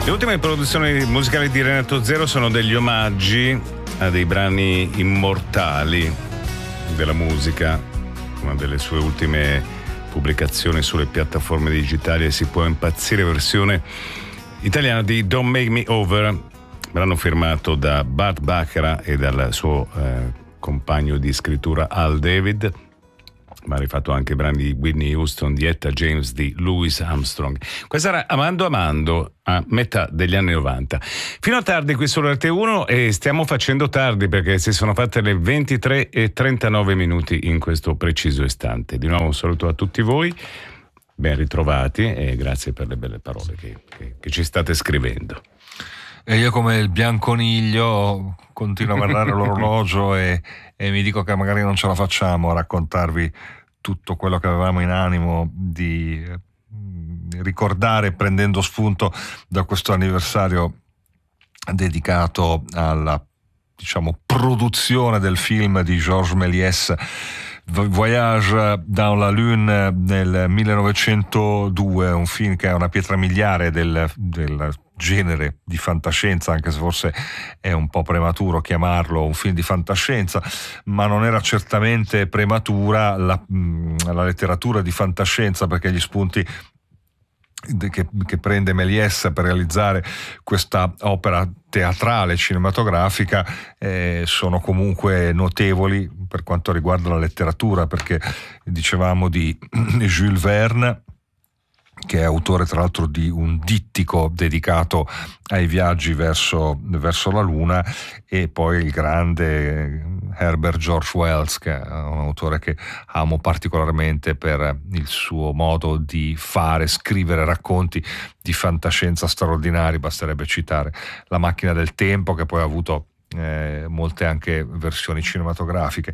Le ultime produzioni musicali di Renato Zero sono degli omaggi a dei brani immortali della musica. Una delle sue ultime pubblicazioni sulle piattaforme digitali, Si può impazzire, versione italiana di Don't Make Me Over, brano firmato da Bart Bacharach e dal suo compagno di scrittura Al David, ma ha rifatto anche brani di Whitney Houston, di Etta James, di Louis Armstrong. Questa era Amando Amando, a metà degli anni 90. Fino a tardi qui sulla RT1, e stiamo facendo tardi perché si sono fatte le 23:39 in questo preciso istante. Di nuovo un saluto a tutti voi, ben ritrovati e grazie per le belle parole che ci state scrivendo. E io, come il bianconiglio, continuo a guardare l'orologio e mi dico che magari non ce la facciamo a raccontarvi tutto quello che avevamo in animo di ricordare, prendendo spunto da questo anniversario dedicato alla, diciamo, produzione del film di Georges Méliès, Voyage dans la Lune, nel 1902, un film che è una pietra miliare del genere di fantascienza, anche se forse è un po' prematuro chiamarlo un film di fantascienza, ma non era certamente prematura la letteratura di fantascienza, perché gli spunti che prende Méliès per realizzare questa opera teatrale cinematografica sono comunque notevoli per quanto riguarda la letteratura, perché dicevamo di Jules Verne, che è autore tra l'altro di un dittico dedicato ai viaggi verso la Luna, e poi il grande Herbert George Wells, che è un autore che amo particolarmente per il suo modo di scrivere racconti di fantascienza straordinari. Basterebbe citare La macchina del tempo, che poi ha avuto molte anche versioni cinematografiche.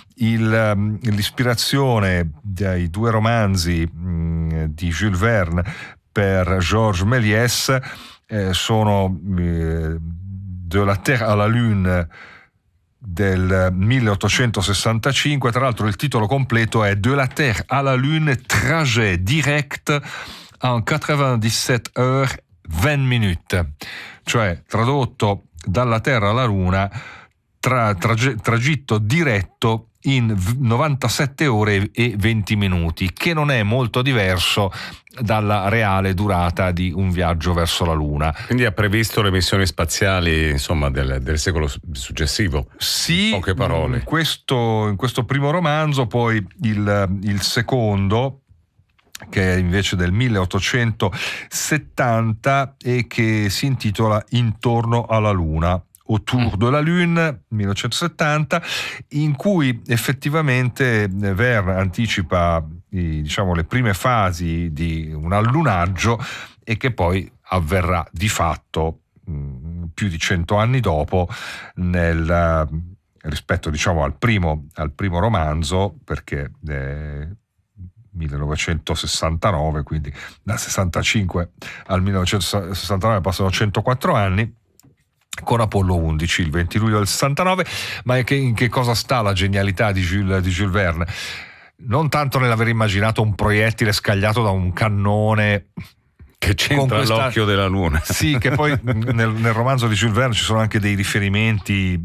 L'ispirazione dei due romanzi di Jules Verne per Georges Méliès sono De la Terre à la Lune del 1865. Tra l'altro il titolo completo è De la Terre à la Lune, trajet direct en 97 heures 20 minutes, cioè tradotto dalla Terra alla Luna, tragitto diretto in 97 ore e 20 minuti, che non è molto diverso dalla reale durata di un viaggio verso la Luna. Quindi ha previsto le missioni spaziali, insomma, del secolo successivo. Sì, in poche parole. In questo primo romanzo, poi il secondo, che è invece del 1870 e che si intitola Intorno alla Luna, Autour de la Lune, 1970, in cui effettivamente Verne anticipa le prime fasi di un allunaggio, e che poi avverrà di fatto più di 100 anni dopo, rispetto al primo romanzo, perché 1969, quindi dal 65 al 1969 passano 104 anni, con Apollo 11 il 20 luglio del 69. Ma in che cosa sta la genialità di Jules Verne? Non tanto nell'aver immaginato un proiettile scagliato da un cannone che c'entra l'occhio della Luna. Sì, che poi nel romanzo di Jules Verne ci sono anche dei riferimenti,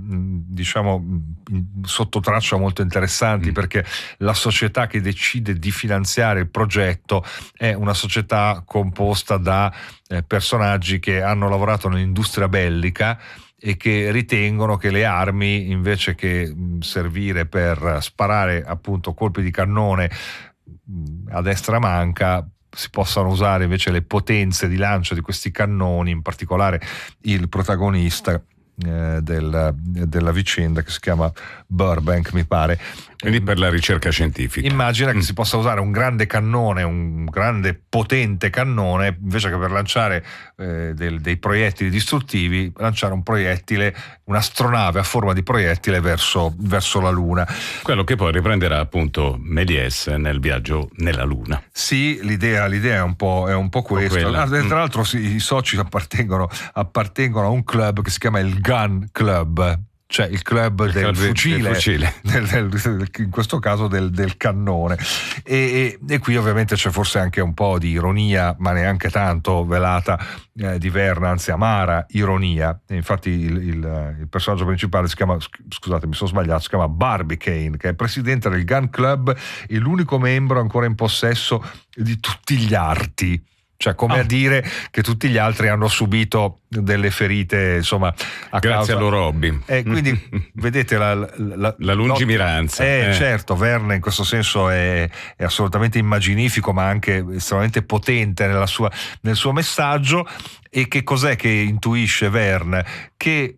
sotto traccia molto interessanti, perché la società che decide di finanziare il progetto è una società composta da personaggi che hanno lavorato nell'industria bellica e che ritengono che le armi, invece che servire per sparare appunto colpi di cannone a destra manca, si possano usare invece le potenze di lancio di questi cannoni, in particolare il protagonista della vicenda, che si chiama Burbank, mi pare. Quindi per la ricerca scientifica. Immagina che si possa usare un grande cannone, un grande potente cannone, invece che per lanciare dei proiettili distruttivi, lanciare un proiettile, un'astronave a forma di proiettile verso la Luna. Quello che poi riprenderà appunto Méliès nel viaggio nella Luna. Sì, l'idea è un po' questa. Tra l'altro i soci appartengono a un club che si chiama il Gun Club, cioè il club del fucile, in questo caso del cannone. E qui ovviamente c'è forse anche un po' di ironia, ma neanche tanto velata, di Verne, anzi amara ironia. E infatti il personaggio principale si chiama, scusate mi sono sbagliato, si chiama Barbicane, che è presidente del Gun Club e l'unico membro ancora in possesso di tutti gli arti. Cioè, come a dire che tutti gli altri hanno subito delle ferite, insomma, grazie al loro hobby. Quindi vedete la lungimiranza. Certo, Verne in questo senso è assolutamente immaginifico, ma anche estremamente potente nel suo messaggio. E che cos'è che intuisce Verne? Che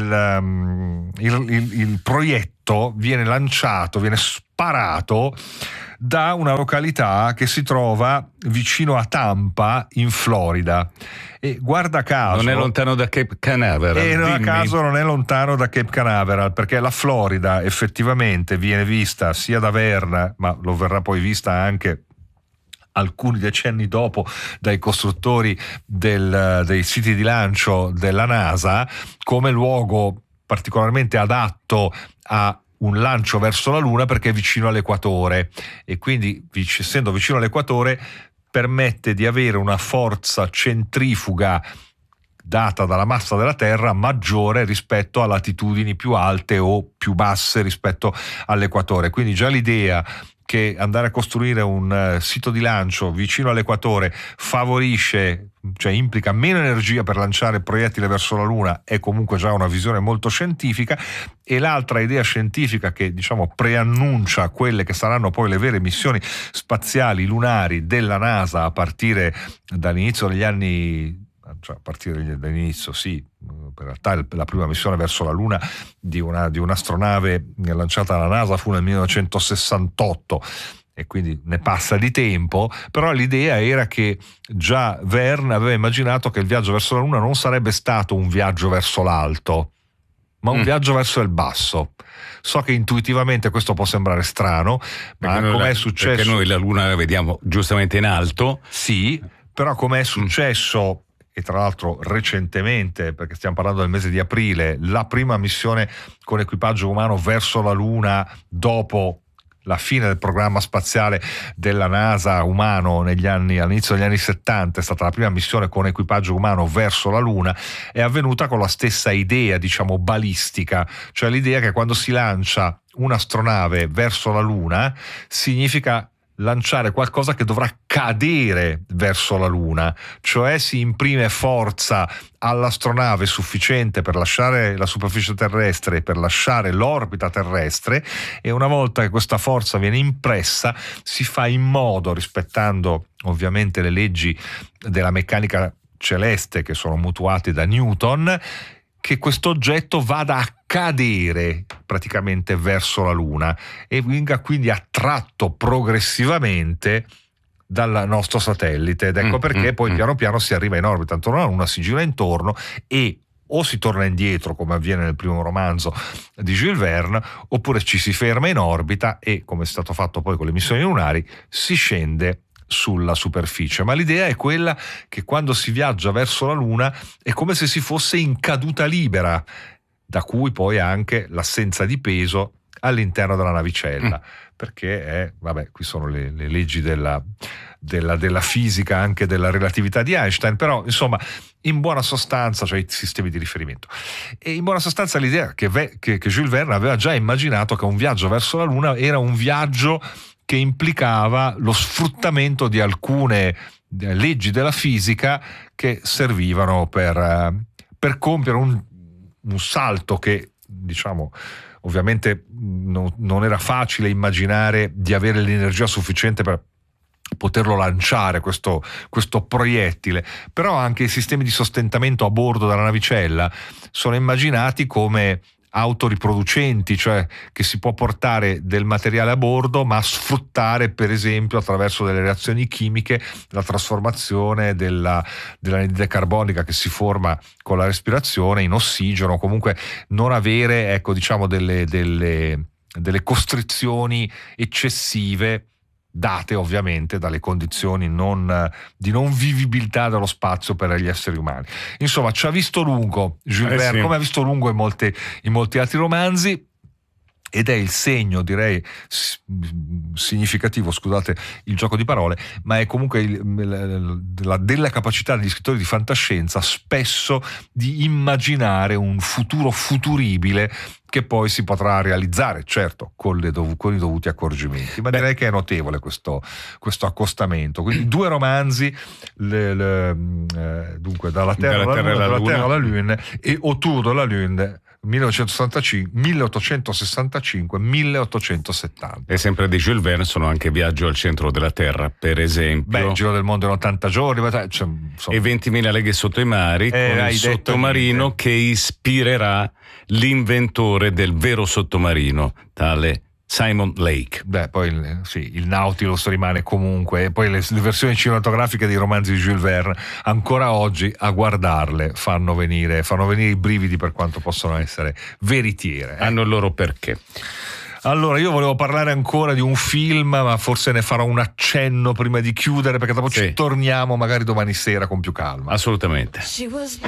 il proietto viene lanciato, viene sparato da una località che si trova vicino a Tampa in Florida, e guarda caso non è lontano da Cape Canaveral, e a caso non è lontano da Cape Canaveral, perché la Florida effettivamente viene vista sia da Verne, ma lo verrà poi vista anche alcuni decenni dopo dai costruttori dei siti di lancio della NASA, come luogo particolarmente adatto a un lancio verso la Luna, perché è vicino all'equatore, e quindi essendo vicino all'equatore permette di avere una forza centrifuga data dalla massa della Terra maggiore rispetto a latitudini più alte o più basse rispetto all'equatore. Quindi già l'idea che andare a costruire un sito di lancio vicino all'equatore favorisce, cioè implica meno energia per lanciare proiettili verso la Luna, è comunque già una visione molto scientifica. E l'altra idea scientifica che, diciamo, preannuncia quelle che saranno poi le vere missioni spaziali lunari della NASA a partire dall'inizio degli anni, cioè a partire dall'inizio, sì, in realtà la prima missione verso la Luna di un'astronave lanciata dalla NASA fu nel 1968, e quindi ne passa di tempo. Però l'idea era che già Verne aveva immaginato che il viaggio verso la Luna non sarebbe stato un viaggio verso l'alto, ma un viaggio verso il basso. So che intuitivamente questo può sembrare strano, ma come è successo, perché noi la Luna la vediamo giustamente in alto, sì, però come è successo e tra l'altro recentemente, perché stiamo parlando del mese di aprile, la prima missione con equipaggio umano verso la Luna dopo la fine del programma spaziale della NASA umano all'inizio degli anni 70, è stata la prima missione con equipaggio umano verso la Luna, è avvenuta con la stessa idea, diciamo, balistica, cioè l'idea che quando si lancia un'astronave verso la Luna significa lanciare qualcosa che dovrà cadere verso la Luna, cioè si imprime forza all'astronave sufficiente per lasciare la superficie terrestre, per lasciare l'orbita terrestre, e una volta che questa forza viene impressa si fa in modo, rispettando ovviamente le leggi della meccanica celeste che sono mutuate da Newton, che questo oggetto vada a cadere praticamente verso la Luna e venga quindi attratto progressivamente dal nostro satellite, ed ecco perché poi piano piano si arriva in orbita intorno alla Luna, si gira intorno e o si torna indietro come avviene nel primo romanzo di Jules Verne, oppure ci si ferma in orbita e, come è stato fatto poi con le missioni lunari, si scende sulla superficie. Ma l'idea è quella che quando si viaggia verso la Luna è come se si fosse in caduta libera, da cui poi anche l'assenza di peso all'interno della navicella, perché qui sono le leggi della fisica, anche della relatività di Einstein, però insomma in buona sostanza, cioè i sistemi di riferimento, e in buona sostanza l'idea che Jules Verne aveva già immaginato che un viaggio verso la Luna era un viaggio che implicava lo sfruttamento di alcune leggi della fisica che servivano per compiere un salto che, diciamo, ovviamente non era facile immaginare di avere l'energia sufficiente per poterlo lanciare questo proiettile, però anche i sistemi di sostentamento a bordo della navicella sono immaginati come autoriproducenti, cioè che si può portare del materiale a bordo ma sfruttare per esempio attraverso delle reazioni chimiche la trasformazione dell'anidride carbonica che si forma con la respirazione in ossigeno, comunque non avere, ecco, diciamo delle costrizioni eccessive date ovviamente dalle condizioni di non vivibilità dello spazio per gli esseri umani. Insomma, ci ha visto lungo Jules Verne, come ha visto lungo in molti altri romanzi, ed è il segno, direi, significativo, scusate il gioco di parole, ma è comunque della capacità degli scrittori di fantascienza spesso di immaginare un futuro futuribile che poi si potrà realizzare, certo, con i dovuti accorgimenti. Ma direi che è notevole questo accostamento. Quindi 2 romanzi, dunque Dalla Terra alla Lune e Autour de la Lune, 1865-1870. E sempre di Jules Verne sono anche Viaggio al centro della Terra, per esempio. Giro del mondo in 80 giorni. E 20.000 leghe sotto i mari, con il sottomarino che ispirerà l'inventore del vero sottomarino, tale Simon Lake. Poi il Nautilus rimane comunque, e poi le versioni cinematografiche dei romanzi di Jules Verne ancora oggi a guardarle fanno venire i brividi, per quanto possono essere veritiere. Hanno il loro perché. Allora, io volevo parlare ancora di un film, ma forse ne farò un accenno prima di chiudere, perché dopo ci torniamo magari domani sera con più calma. Assolutamente.